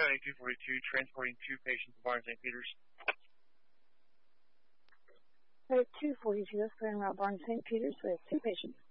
County 242, transporting 2 patients to Barnes St. Peters. 242, that's going route Barnes St. Peters with 2 patients.